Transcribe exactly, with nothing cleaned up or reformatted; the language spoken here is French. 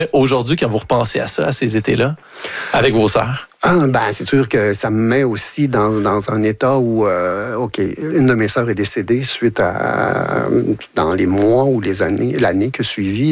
Aujourd'hui, quand vous repensez à ça, à ces étés-là, avec vos sœurs? Ah, ben, c'est sûr que ça me met aussi dans, dans un état où, euh, OK, une de mes sœurs est décédée suite à, dans les mois ou les années, l'année que suivit.